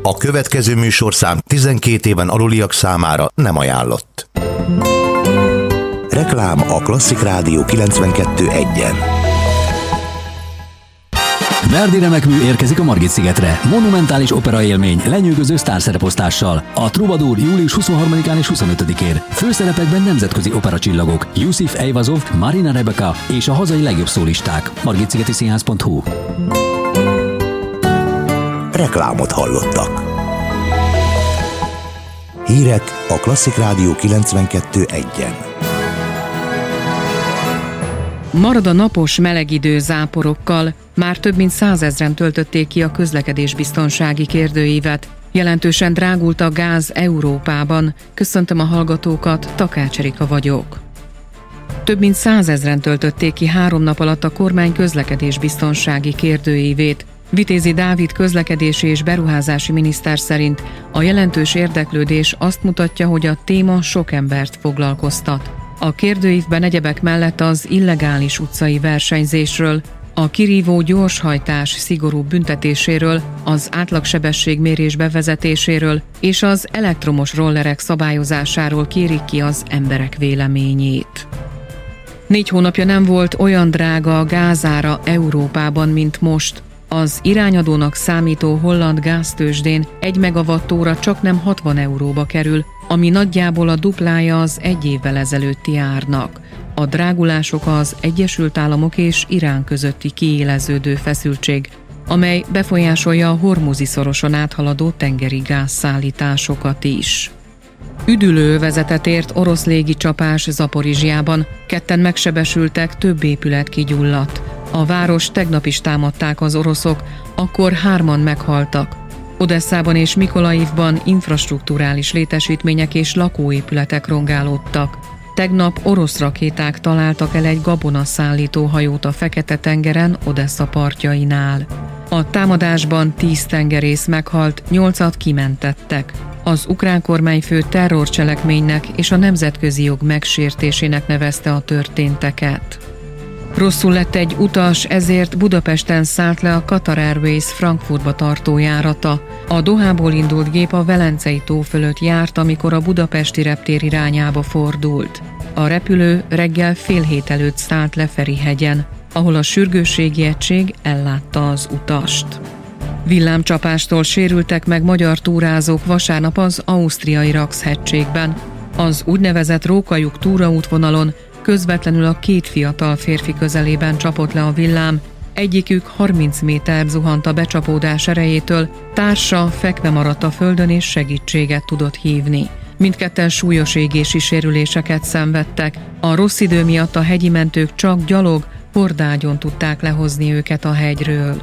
A következő műsorszám 12 éven aluliak számára nem ajánlott. Reklám a Klasszik Rádió 92.1-en. Verdi remekmű érkezik a Margit-szigetre. Monumentális operaélmény lenyűgöző sztárszereposztással. A Troubadour július 23-án és 25-én. Főszerepekben nemzetközi operacsillagok Yusif Eyvazov, Marina Rebeka és a hazai legjobb szólisták. margitszigetiszínház.hu. Reklámot hallottak. Hírek a Klasszik Rádió 92.1-en. Marad a napos meleg idő záporokkal, már több mint 100 000-en töltötték ki a közlekedésbiztonsági kérdőívet. Jelentősen drágult a gáz Európában. Köszöntöm a hallgatókat, Takács Erika vagyok. Több mint 100 000-en töltötték ki 3 nap alatt a kormány közlekedésbiztonsági kérdőívét. Vitézi Dávid közlekedési és beruházási miniszter szerint a jelentős érdeklődés azt mutatja, hogy a téma sok embert foglalkoztat. A kérdőívben egyebek mellett az illegális utcai versenyzésről, a kirívó gyorshajtás szigorú büntetéséről, az átlagsebességmérés bevezetéséről és az elektromos rollerek szabályozásáról kérik ki az emberek véleményét. 4 hónapja nem volt olyan drága a gázára Európában, mint most. Az irányadónak számító holland gáztőzsdén 1 megawattóra csaknem 60 euróba kerül, ami nagyjából a duplája az 1 évvel ezelőtti árnak. A drágulások az Egyesült Államok és Irán közötti kiéleződő feszültség, amely befolyásolja a Hormuzi-szoroson áthaladó tengeri gázszállításokat is. Üdülőövezetet ért orosz légicsapás Zaporizsjában, 2 megsebesültek, több épület kigyulladt. A város tegnap is támadták az oroszok, akkor 3-an meghaltak. Odesszában és Mikolajivban infrastrukturális létesítmények és lakóépületek rongálódtak. Tegnap orosz rakéták találtak el egy gabonaszállító hajót a Fekete-tengeren, Odessza partjainál. A támadásban 10 tengerész meghalt, 8-at kimentettek. Az ukrán kormányfő terrorcselekménynek és a nemzetközi jog megsértésének nevezte a történteket. Rosszul lett egy utas, ezért Budapesten szállt le a Qatar Airways Frankfurtba tartó járata. A Dohából indult gép a Velencei tó fölött járt, amikor a budapesti reptér irányába fordult. A repülő reggel 6:30 előtt szállt le Ferihegyen, ahol a sürgősségi egység ellátta az utast. Villámcsapástól sérültek meg magyar túrázók vasárnap az ausztriai Rax-hegységben. Az úgynevezett Rókajuk túraútvonalon közvetlenül a 2 fiatal férfi közelében csapott le a villám, egyikük 30 méter zuhant a becsapódás erejétől, társa fekve maradt a földön és segítséget tudott hívni. Mindketten súlyos égési sérüléseket szenvedtek, a rossz idő miatt a hegyi mentők csak gyalog, hordágyon tudták lehozni őket a hegyről.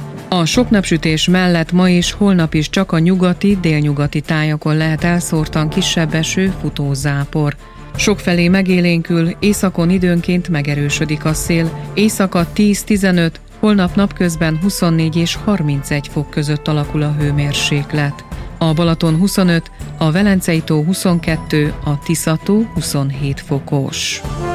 A sok napsütés mellett ma és holnap is csak a nyugati, délnyugati tájakon lehet elszórtan kisebb eső, futózápor. Sokfelé megélénkül, északon időnként megerősödik a szél, éjszaka 10-15, holnap napközben 24 és 31 fok között alakul a hőmérséklet. A Balaton 25, a Velencei tó 22, a Tisza tó 27 fokos.